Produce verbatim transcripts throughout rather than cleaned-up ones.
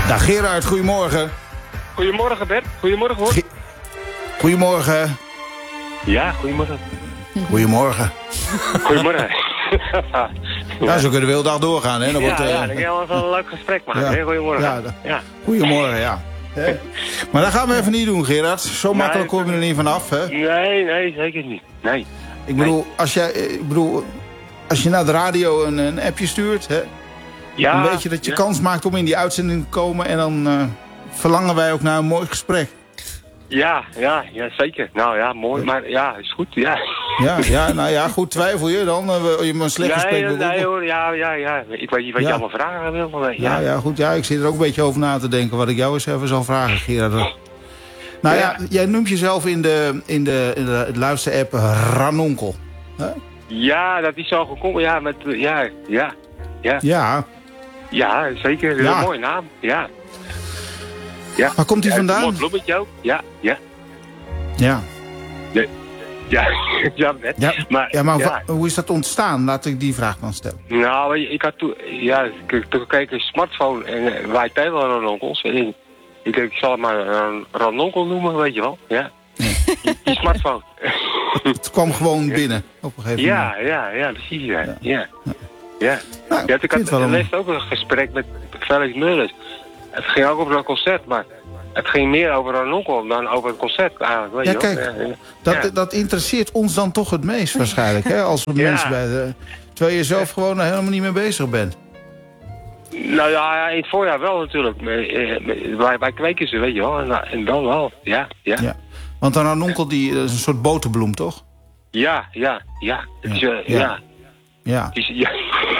Ja, Gerard, goedemorgen. Goedemorgen, Bert. Goedemorgen, hoor. Ge- Goedemorgen. Ja, goedemorgen. Goedemorgen. Goedemorgen. Ja, zo kunnen we de hele dag doorgaan, hè? Dan wordt, ja, uh, ja, dan gaan we even een leuk gesprek maken, ja. hè? Goedemorgen. Ja, da- ja. Goedemorgen, ja. Hè? Maar dat gaan we even niet doen, Gerard. Zo Nee, makkelijk kom je er niet vanaf, hè? Nee, nee, zeker niet. Nee. Ik bedoel, als, jij, ik bedoel, als je naar de radio een, een appje stuurt, hè? Ja, Dan weet je dat je ja. kans maakt om in die uitzending te komen. En dan uh, verlangen wij ook naar een mooi gesprek. Ja, ja, ja, zeker. Nou ja, mooi, maar ja, is goed, ja. Ja, ja, nou ja, goed, twijfel je dan? Uh, je een slecht gesprek Nee, wil nee roepen? hoor, ja, ja, ja. Ik weet niet wat Ja. je allemaal vragen wil, maar ja. Ja, ja, goed, ja, ik zit er ook een beetje over na te denken wat ik jou eens even zal vragen, Gerard. Nou ja, Ja. jij noemt jezelf in de, in de, in de luisterapp Ranonkel. Huh? Ja, dat is zo gekomen, ja, met, ja, ja, ja. Ja, Ja, zeker, dat is Ja. een mooie naam, ja. Ja. waar komt die Ja, vandaan? Een mooi bloemetje ook, ja, ja. Ja, Ja, ja, net. ja, Maar, ja maar ja. wa- hoe is dat ontstaan? Laat ik die vraag dan stellen. Nou, ik had toen, ja, ik toen kreeg een smartphone en uh, wij tellen ranonkels. En ik, ik, ik zal het maar een ranonkel noemen, weet je wel. Ja. Die, die smartphone. Het kwam gewoon binnen op een gegeven moment. ja, ja, ja, precies. Ja, ja. ja. ja. Nou, ja ik ik vind het had wel een- leest ook een gesprek met Felix Meulens. Het ging ook over een concert, maar het ging meer over ranonkel dan over het concert eigenlijk. Weet Ja, je wel. kijk, Ja, ja. Dat, Ja. dat interesseert ons dan toch het meest waarschijnlijk. Hè? Als we Ja. mensen bij de, terwijl je zelf gewoon er helemaal niet mee bezig bent. Nou ja, ja, in het voorjaar wel natuurlijk. Maar, eh, maar Wij, wij kweken ze, weet je wel. En, en dan wel, ja, ja. Ja. Want een ranonkel die, dat is een soort boterbloem, toch? Ja, ja, ja. Het is, Ja. eh, ja. Ja. Ja. Het is, ja.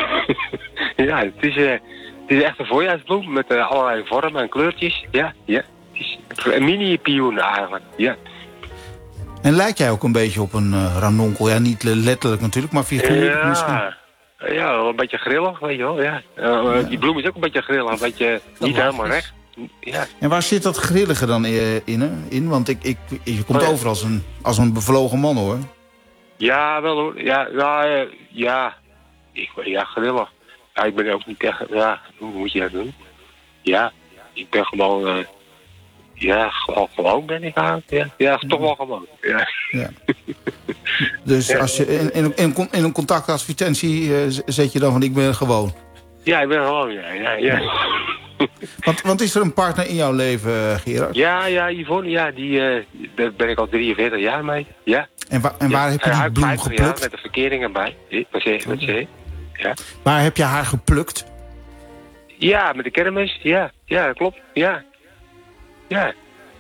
ja, het is, eh, het is echt een voorjaarsbloem met eh, allerlei vormen en kleurtjes. Ja, ja. Het is een mini-pioen eigenlijk, ja. En lijkt jij ook een beetje op een uh, ranonkel? Ja, niet letterlijk natuurlijk, maar figuurlijk misschien. Ja, ja, wel een beetje grillig, weet je wel, ja. Uh, Ja. Die bloem is ook een beetje grillig, een beetje niet mag helemaal dus. recht. Ja. En waar zit dat grillige dan uh, in? Hè? in? Want ik, ik, je komt Oh, ja. over als een, als een bevlogen man, hoor. Ja, wel hoor. Ja, ja, eh, ja. Ik, ja, grillig. Ja, ik ben ook niet echt... Ja, hoe moet je dat doen? Ja, ik ben gewoon... Uh, ja, gewoon, gewoon ben ik aan. Ja, ja, toch wel gewoon. Ja. Ja. Dus Ja. als je in, in, in, in een contactadvertentie uh, zet je dan van ik ben gewoon. Ja, ik ben gewoon, ja. Ja, ja. Want, want is er een partner in jouw leven, uh, Gerard? ja, ja, Yvonne, ja, die, uh, daar ben ik al drieënveertig jaar mee. Ja. En, wa en waar ja. heb je En die hij bloem vijftig jaar geplukt? met de verkeringen bij. Ja, wat zeg wat zeg je? Ja. Waar heb je haar geplukt? Ja, met de kermis. Ja, ja, dat klopt. Ja. Ja.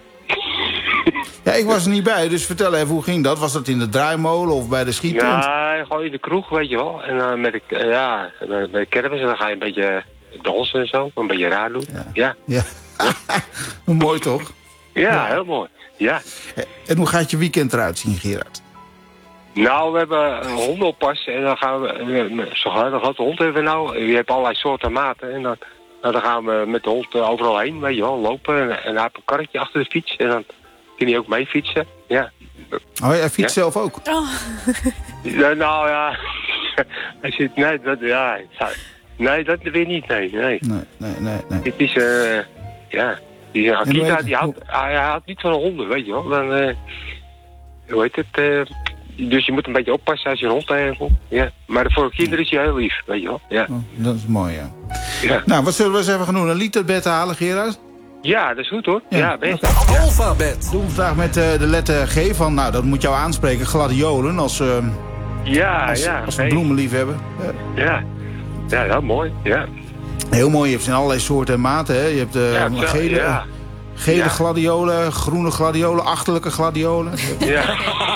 Ja, ik was er niet bij, dus vertel even, hoe ging dat? Was dat in de draaimolen of bij de schiettent? Ja, gewoon in de kroeg, weet je wel. En dan met de, uh, ja, met de kermis en dan ga je een beetje dansen en zo. Een beetje raar doen. Ja. Ja. Mooi toch? Ja, Ja. heel mooi. Ja. En hoe gaat je weekend eruit zien, Gerard? Nou, we hebben een hondenoppas en dan gaan we, uh, zo'n hele grote hond hebben we nou. Je hebt allerlei soorten maten en dan, nou, dan gaan we met de hond uh, overal heen, weet je wel, lopen. En, en hij heeft een karretje achter de fiets en dan kan hij ook mee fietsen. Ja. Oh, jij fietst Ja. zelf ook? Oh. Ja, nou ja, hij zit, nee, dat, ja, nee, dat weer niet, nee, nee. Nee, nee, nee. nee. Het is, uh, ja, die Akita, weet- die houdt, hij, hij houdt niet van honden, weet je wel. Dan, uh, hoe heet het, uh, dus je moet een beetje oppassen als je een hond tegenkomt. Ja, maar voor kinderen is hij heel lief, weet je wel. Ja, Oh, dat is mooi, ja. ja. Nou, wat zullen we eens even gaan doen? Een liter bed halen, Gerard? ja dat is goed hoor. Ja, Ja, best. oké. Alphabet. Doen we vandaag met uh, de letter G van, nou, dat moet jou aanspreken, gladiolen, als, uh, Ja, als, ja. als we nee. bloemen lief hebben. Ja. Ja, ja, heel mooi, ja. Heel mooi, je hebt ze in allerlei soorten en maten, hè. Je hebt uh, Ja, zo, gele, ja. gele Ja. gladiolen, groene gladiolen, achterlijke gladiolen. Ja.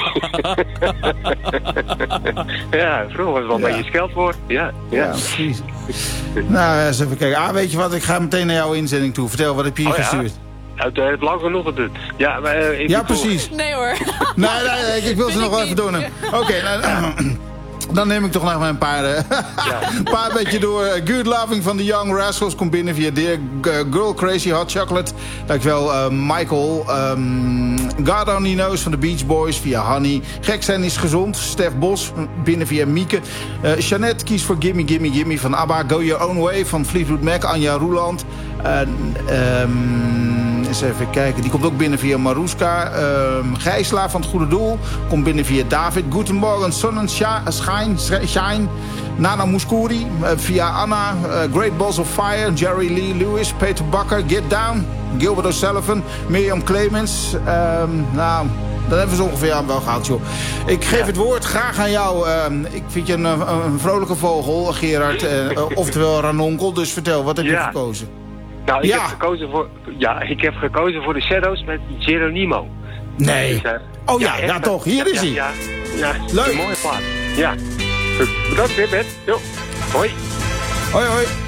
ja, vroeger was het wel een Ja. beetje scheldwoord. Ja, Ja, ja. precies. Nou, eens even kijken. Ah, weet je wat, ik ga meteen naar jouw inzending toe. Vertel, wat heb je hier Oh, ja. gestuurd? Het heeft lang genoeg gedaan. Ja, maar, uh, ik Ja, bedoel- precies. Nee hoor. Nee, nee, nee, ik wil ze Ben nog wel ik even niet. doen. Oké, nou, dan neem ik toch nog maar een paar, uh, een paar beetje door. Good Loving van de Young Rascals komt binnen via Dear Girl Crazy Hot Chocolate. Dankjewel uh, Michael. Um, God Only Knows van de Beach Boys via Honey. Gek zijn is gezond. Stef Bos binnen via Mieke. Uh, Jeannette kiest voor Gimme Gimme Gimme van ABBA. Go Your Own Way van Fleetwood Mac. Anja Roeland. Uh, um, eens even kijken. Die komt ook binnen via Maruska. Uh, Gijslaar van het Goede Doel komt binnen via David. Goedemorgen, Sonnenschein. Shine. Nana Mouskouri uh, via Anna. Uh, Great Balls of Fire. Jerry Lee Lewis. Peter Bakker. Get Down. Gilbert O'Sullivan. Mirjam Clemens. Um, nou... Dan hebben we ze ongeveer aan wel gehad, joh. Ik geef ja. het woord graag aan jou. Uh, ik vind je een, een vrolijke vogel, Gerard. Uh, oftewel Ranonkel. Dus vertel, wat heb je ja. gekozen? Nou, ik, ja. heb gekozen voor, ja, ik heb gekozen voor de Shadows met Geronimo. Nee. Dus, uh, oh ja, ja, ja toch. Hier is hij. Ja, ja, ja, leuk. Een mooie plaat. Ja. Bedankt weer, Ben. Jo. Hoi. Hoi, hoi.